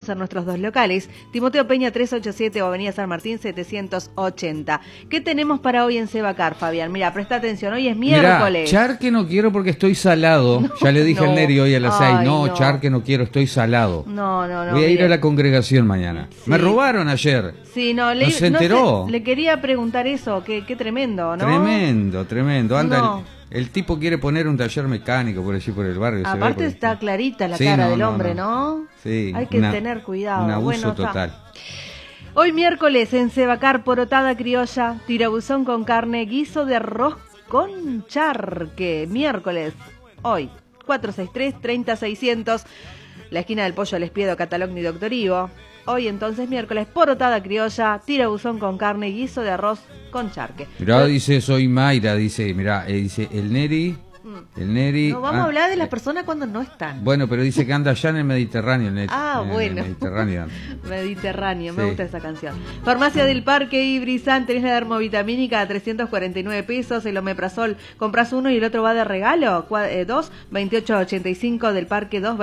en nuestros 2 locales, Timoteo Peña 387 o Avenida San Martín 780. ¿Qué tenemos para hoy en Sebacar, Fabián? Mira, presta atención, hoy es miércoles. Mirá, charque no quiero porque estoy salado. No, ya le dije al Neri hoy a las 6. No, charque no quiero, estoy salado. No. Voy a ir a la congregación mañana. Sí. Me robaron ayer. Sí, ¿No se enteró? Le quería preguntar eso, qué tremendo, ¿no? Tremendo. Anda, el tipo quiere poner un taller mecánico por allí por el barrio. Aparte está clarita la cara del hombre, ¿no? Sí. Hay que tener cuidado. Un abuso total. Hoy miércoles en Sebacar, porotada criolla, tirabuzón con carne, guiso de arroz con charque. Miércoles, hoy, 463-30600, la esquina del Pollo al Espiedo, Catalogni y Doctor Ivo. Hoy entonces miércoles, porotada criolla, tirabuzón con carne, guiso de arroz con charque. Mirá, dice, soy Mayra, dice, dice, el Neri... No, vamos a hablar de las personas cuando no están. Bueno, pero dice que anda allá en el Mediterráneo, el Neri. Bueno. Mediterráneo, me gusta esa canción. Farmacia del Parque Ibrizán, tenés la dermovitamínica a 349 pesos, el omeprazol, compras uno y el otro va de regalo, 2, 28.85 del Parque, 2,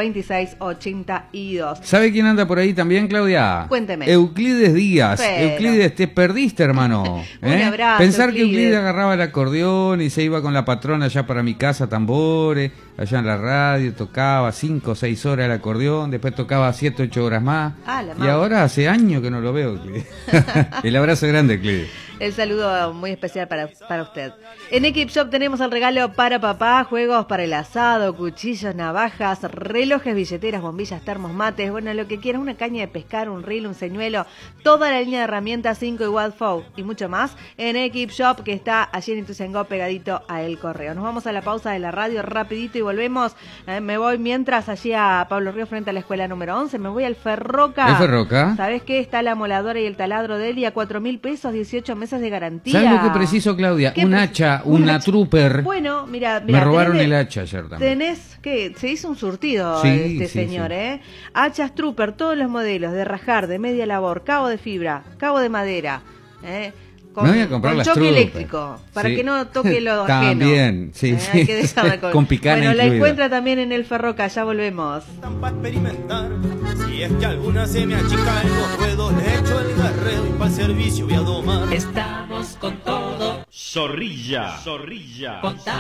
26.82. ¿Sabe quién anda por ahí también, Claudia? Cuénteme. Euclides Díaz. Pero... Euclides, te perdiste, hermano. Un abrazo, pensar que Euclides agarraba el acordeón y se iba con la patrona allá para mi casa, tambores, allá en la radio, tocaba 5 o 6 horas el acordeón, después tocaba 7 o 8 horas más. Y ahora hace años que no lo veo, Euclides. El abrazo grande, Euclides. El saludo muy especial para usted. En Equip Shop tenemos el regalo para papá, juegos para el asado, cuchillos, navajas, relojes, billeteras, bombillas, termos, mates, bueno, lo que quieras, una caña de pescar, un reel, un señuelo, toda la línea de herramientas 5 y Wadfo y mucho más en Equip Shop, que está allí en Ituzaingó, pegadito a El Correo. Nos vamos a la pausa de la radio rapidito y volvemos. Me voy mientras allí a Pablo Río frente a la escuela número 11, me voy al Ferroca. ¿El Ferroca? ¿Sabés qué? Está la moladora y el taladro de él y a 4.000 pesos, 18 meses de garantía. ¿Sabes lo que preciso, Claudia? Un hacha, una trooper. Bueno, mira, me robaron el hacha ayer también. Tenés que se hizo un surtido señor, sí. Hachas trooper, todos los modelos de rajar, de media labor, cabo de fibra, cabo de madera, me voy a comprar con las choque trooper eléctrico, para que no toque lo ajeno. También, hay que dejarla con picana Bueno, incluida. la encuentra también en el Ferroca, ya volvemos. Para experimentar, si es que alguna se me achica en los ruedos, le echo el garreo y para el servicio voy a domar. Estamos con todo. Zorrilla.